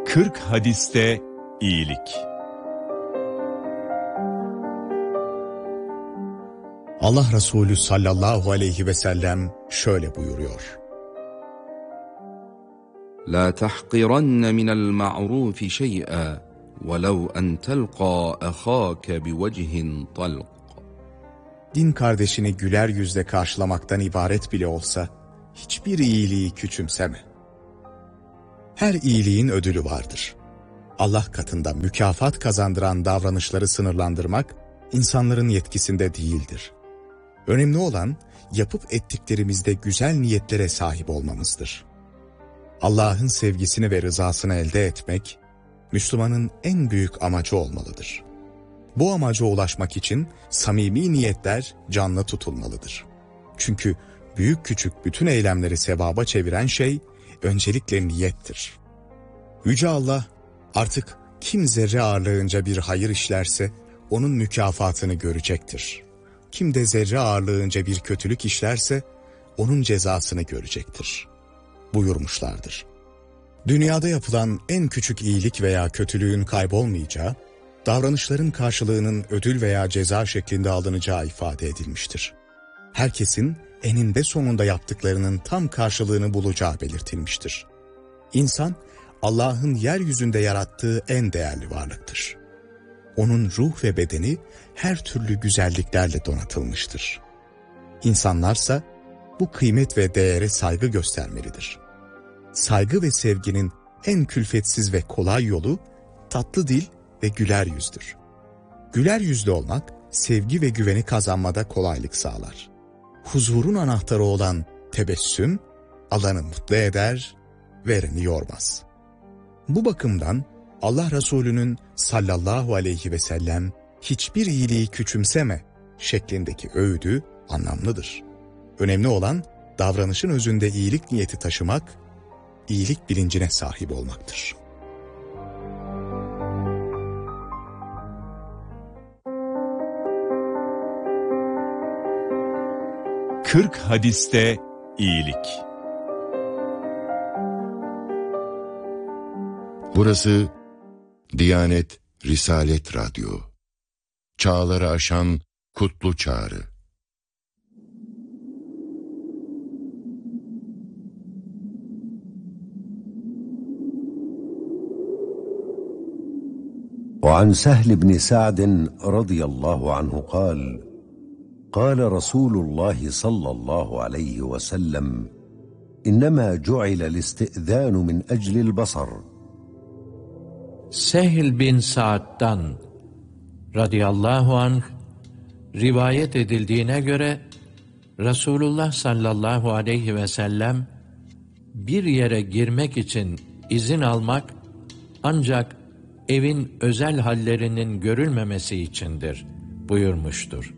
40 hadiste iyilik. Allah Resulü sallallahu aleyhi ve sellem şöyle buyuruyor: La tahqiranna minel ma'rufi şey'a velev en telqa ahâke bivecihin talq. Din kardeşini güler yüzle karşılamaktan ibaret bile olsa hiçbir iyiliği küçümseme. Her iyiliğin ödülü vardır. Allah katında mükafat kazandıran davranışları sınırlandırmak insanların yetkisinde değildir. Önemli olan yapıp ettiklerimizde güzel niyetlere sahip olmamızdır. Allah'ın sevgisini ve rızasını elde etmek, Müslümanın en büyük amacı olmalıdır. Bu amaca ulaşmak için samimi niyetler canlı tutulmalıdır. Çünkü büyük küçük bütün eylemleri sevaba çeviren şey öncelikle niyettir. Yüce Allah artık kim zerre ağırlığınca bir hayır işlerse onun mükafatını görecektir. Kim de zerre ağırlığınca bir kötülük işlerse onun cezasını görecektir buyurmuşlardır. Dünyada yapılan en küçük iyilik veya kötülüğün kaybolmayacağı, davranışların karşılığının ödül veya ceza şeklinde alınacağı ifade edilmiştir. Herkesin eninde sonunda yaptıklarının tam karşılığını bulacağı belirtilmiştir. İnsan, Allah'ın yeryüzünde yarattığı en değerli varlıktır. Onun ruh ve bedeni her türlü güzelliklerle donatılmıştır. İnsanlarsa bu kıymet ve değere saygı göstermelidir. Saygı ve sevginin en külfetsiz ve kolay yolu tatlı dil ve güler yüzdür. Güler yüzlü olmak sevgi ve güveni kazanmada kolaylık sağlar. Huzurun anahtarı olan tebessüm alanı mutlu eder, vereni yormaz. Bu bakımdan Allah Resulü'nün sallallahu aleyhi ve sellem hiçbir iyiliği küçümseme şeklindeki öğüdü anlamlıdır. Önemli olan davranışın özünde iyilik niyeti taşımak, iyilik bilincine sahip olmaktır. Kırk hadiste iyilik. Burası Diyanet Risalet Radyo. Çağları aşan kutlu çağrı. وعن سهل بن سعد رضي الله عنه قال قال رسول الله صلى الله عليه وسلم إنما جعل الاستئذان من أجل البصر. Sehl bin Sa'd'dan radıyallahu anh rivayet edildiğine göre Resulullah sallallahu aleyhi ve sellem bir yere girmek için izin almak ancak evin özel hallerinin görülmemesi içindir buyurmuştur.